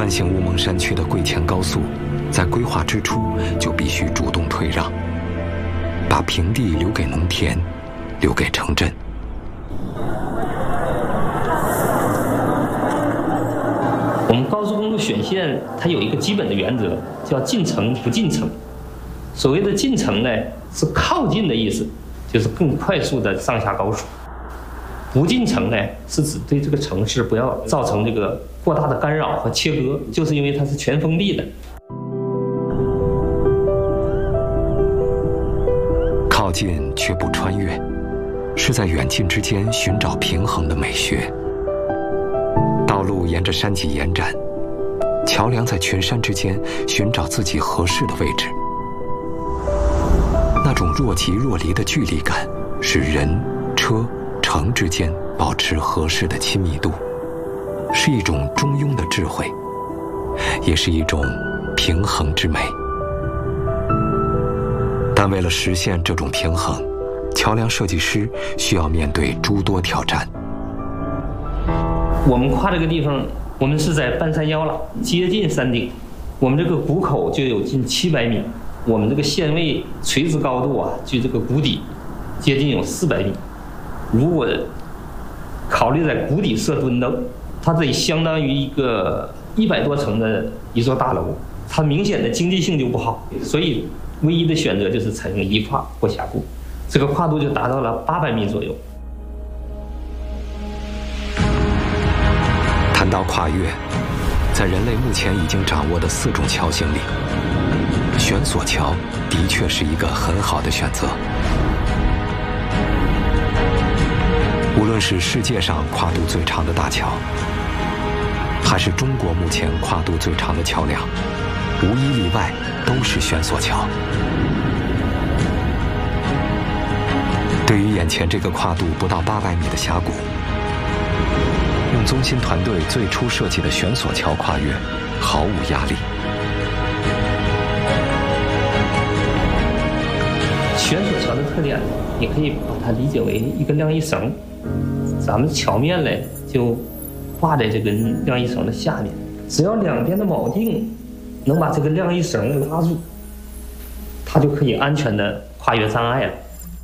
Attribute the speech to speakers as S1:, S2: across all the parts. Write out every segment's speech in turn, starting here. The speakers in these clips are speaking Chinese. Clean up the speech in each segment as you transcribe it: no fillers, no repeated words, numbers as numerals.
S1: 穿行乌蒙山区的贵前高速，在规划之初就必须主动退让，把平地留给农田，留给城镇。
S2: 我们高速公路选线，它有一个基本的原则，叫进城不进城。所谓的进城呢，是靠近的意思，就是更快速的上下高速。不进城呢，是指对这个城市不要造成这个过大的干扰和切割，就是因为它是全封闭的。
S1: 靠近却不穿越，是在远近之间寻找平衡的美学。道路沿着山脊延展，桥梁在群山之间寻找自己合适的位置。那种若即若离的距离感，使人、车、城之间保持合适的亲密度，是一种中庸的智慧，也是一种平衡之美。但为了实现这种平衡，桥梁设计师需要面对诸多挑战。
S2: 我们跨这个地方，我们是在半山腰了，接近山顶。我们这个谷口就有近700米，我们这个线位垂直高度啊，距这个谷底接近有400米。如果考虑在谷底设墩灯，它这相当于一个100多层的一座大楼，它明显的经济性就不好，所以唯一的选择就是采用一跨或峡谷，这个跨度就达到了800米左右。
S1: 谈到跨越，在人类目前已经掌握的4种桥型里，悬索桥的确是一个很好的选择。无论是世界上跨度最长的大桥，还是中国目前跨度最长的桥梁，无一例外都是悬索桥。对于眼前这个跨度不到800米的峡谷，用宗新团队最初设计的悬索桥跨越，毫无压力。
S2: 悬索桥的特点，你可以把它理解为一个晾衣绳，咱们桥面嘞就挂在这个晾衣绳的下面，只要两边的铆钉能把这个晾衣绳拉住，它就可以安全的跨越障碍了。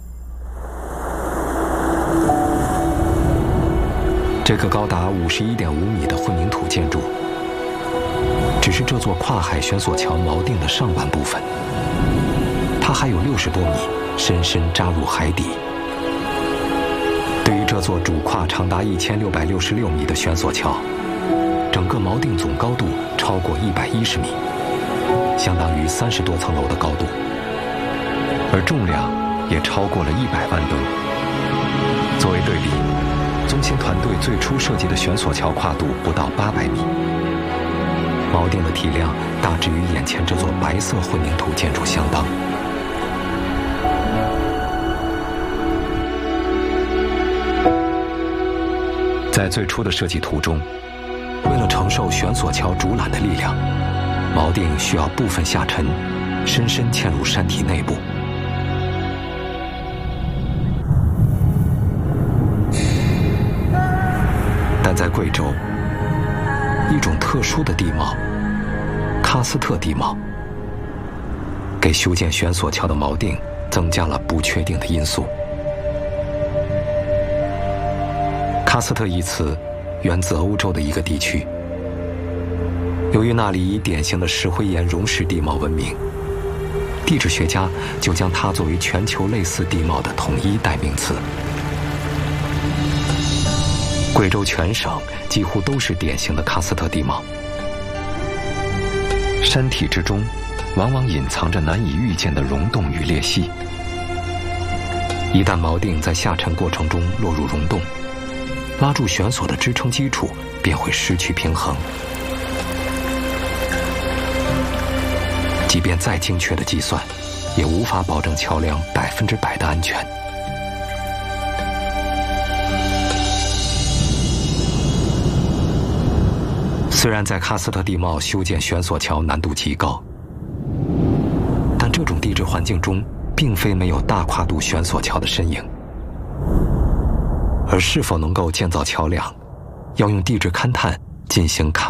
S1: 这个高达51.5米的混凝土建筑，只是这座跨海悬索桥锚定的上半部分，它还有60多米深深扎入海底。对于这座主跨长达1666米的悬索桥，整个锚定总高度超过110米，相当于30多层楼的高度，而重量也超过了100万吨。作为对比，宗新团队最初设计的悬索桥跨度不到800米，锚定的体量大致与眼前这座白色混凝土建筑相当。在最初的设计图中，为了承受悬索桥竹缆的力量，锚定需要部分下沉，深深嵌入山体内部。但在贵州，一种特殊的地貌——喀斯特地貌，给修建悬索桥的锚定增加了不确定的因素。喀斯特一词源自欧洲的一个地区，由于那里以典型的石灰岩溶石地貌闻名，地质学家就将它作为全球类似地貌的统一代名词。贵州全省几乎都是典型的喀斯特地貌，山体之中往往隐藏着难以预见的溶洞与裂隙。一旦锚定在下沉过程中落入溶洞，拉住悬索的支撑基础便会失去平衡。即便再精确的计算，也无法保证桥梁100%的安全。虽然在喀斯特地貌修建悬索桥难度极高，但这种地质环境中并非没有大跨度悬索桥的身影。而是否能够建造桥梁，要用地质勘探进行